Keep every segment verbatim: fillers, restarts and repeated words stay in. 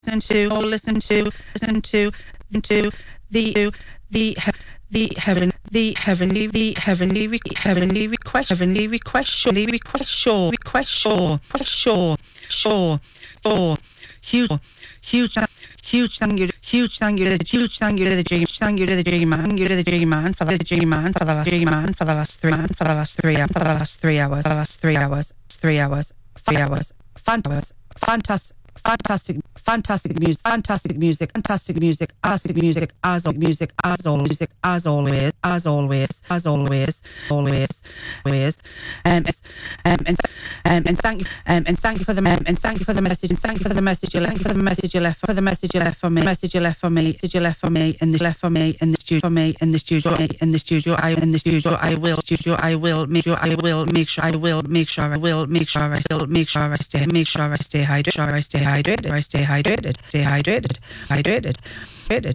listen to, or listen to, listen to, to the the the heaven, the heavenly, the heavenly, heavenly request, heavenly request, surely request, sure, request, sure, sure, sure, sure, huge, huge. Huge thank you, huge thank you, huge thank you to the dream, thank you to the dream man, thank you to the dream man for the dream man for the last dream man for the last three man for the last three for the last three hours, the last three hours, three hours, five hours, fantastic, fantastic. Fantastic, fantastic music, fantastic music, fantastic music, fantastic music, as always, music, as always, music, as always, as always, as always, always, always, um, um, and um, and thank you, um, and thank you for the um, and thank you for the message, and thank you for the message you left, thank you for the message you left, for the message you left for me, message you left for me, message you left for me, and this left for me in the studio, for me in the studio, in the studio, I in the studio, I will studio, I will make sure, I will make sure, I will make sure, I will make sure, I still make sure I stay, make sure I stay hydrated, sure I stay hydrated. Hydrated, I stay hydrated, stay hydrated, hydrated, hydrated.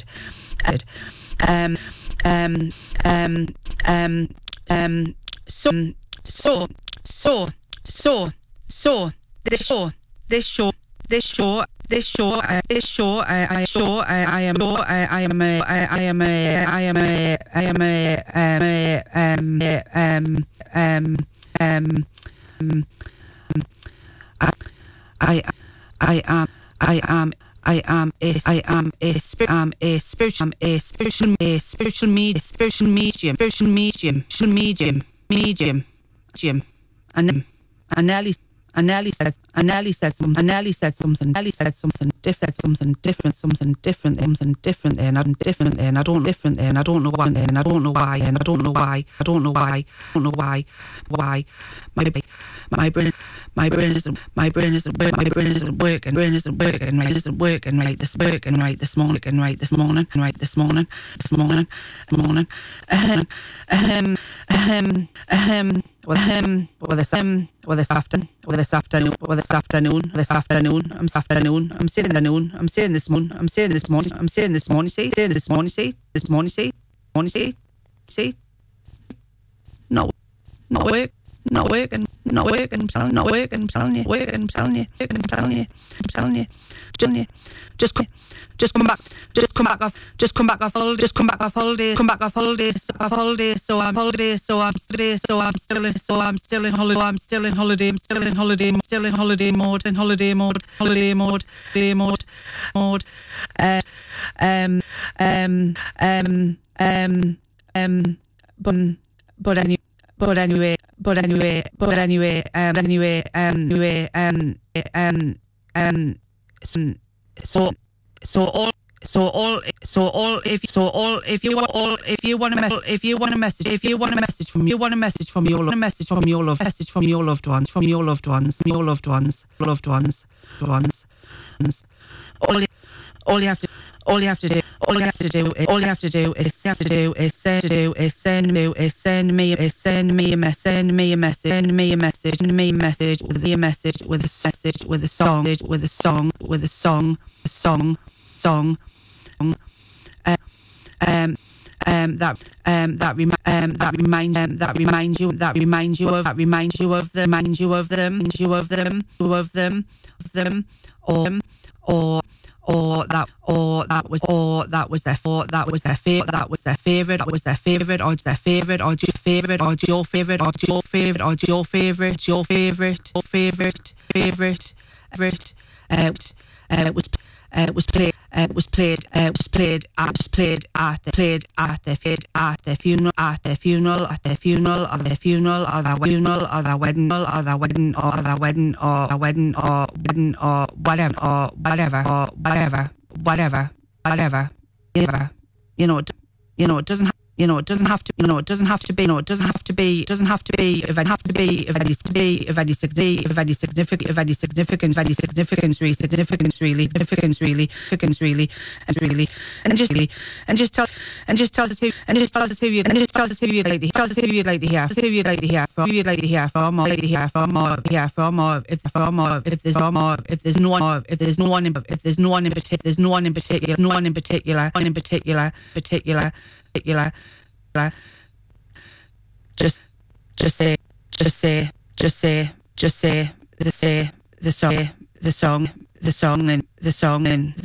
Um, um, um, um, um. So, so, so, so, so. This show, this show, this show, this show, uh, this show. I, I show. I, I am. I, I am. A, I, I am. A, I am. A, I am. A, um, um, um, um, um, um. I. I I am, I am, I am a, I am a spirit, am a spiritual, a spiritual, a spiritual medium, spiritual medium, spiritual medium, spiritual medium, medium, medium, and and Nelly, and Nelly said, and Nelly said something, and Nelly said something, Nelly said something, diff said something different, something different, something different, and I'm different, and I don't different, and I don't know why, and I don't know why, and I don't know why, I don't know why, I don't know why, why, my my brain. My brain isn't. My brain isn't. My brain isn't working. Brain isn't working. Right. Isn't working. Right. This working. Right. This morning. And right. This morning. And right. This morning. This morning. This morning. Ahem. Ahem. Ahem. Ahem. Well, ahem. Well, this um. Well, this afternoon. Well, this afternoon. Well, this afternoon. This afternoon. I'm this afternoon. I'm saying the noon. I'm saying this morning. I'm saying this morning. I'm saying this morning. See. Saying this morning. See. This morning. See. Morning. See. See. No. No work. Not working, not working, I'm telling, not working, I'm telling you, working, I'm telling you, working, I'm telling you, I'm telling you, just, just come, just come back, just come back off, just come back off holidays, just come back off holidays, come back off holidays, off holidays, so I'm holidays, so I'm still, so I'm still in, so I'm still in holiday, I'm still in holiday, I'm still in holiday, I'm still in holiday mode, in holiday mode, holiday mode, day mode, mode, uh, um, um, um, um, um, but, but anyway. But anyway, but anyway, but anyway, um, anyway, um, anyway, um, um, um, so, so all, so all, so all, if so all, if you want all, if you want a message, if you want a message, if you want a message from you want a message from your, a message from your love, message from your loved ones, from your loved ones, your loved ones, loved ones, ones, all, all you have to. All you have to do, all you have to do, is, all you have to do is have to do is send do is send me is send me is send me a message, send me a message, send me a message, send me a message with a message with a message with a song with a song with a song song song, uh, um. Um, that um, that remi- um, that reminds um, that reminds you that reminds you of that reminds you of them reminds you of them reminds you of them of them of them or or or that or that was or that was their or that was their favorite that was their favorite that was their favorite or their favorite or your favorite or your favorite or your favorite or your favorite your favorite your favorite favorite favorite uh, uh, was uh, was played uh, was played uh, was played uh, was played at the played at the at the funeral at the funeral at the funeral or the funeral or the funeral or the wedding or the wedding or the wedding or the wedding or wedding or whatever or whatever or whatever whatever whatever whatever you know you know it doesn't you know it doesn't have to you know it doesn't have to be you know it doesn't have to be it doesn't have to be if it have to be if it is to be if it is significant if it is significant if it is significant if it is significance really significance really significance really significance really and really and just really and just tell and just tells us who and just tells us who you and just tells us who you'd like to tells us who you'd like to hear who you'd like to hear from who you'd like to hear from or like to hear from or hear from or if from or if there's from or if there's no one or if there's no one in if there's no one in particular there's no one in particular no one in particular one in particular particular particular just just say just say just say just say the say the song the song the song and the song and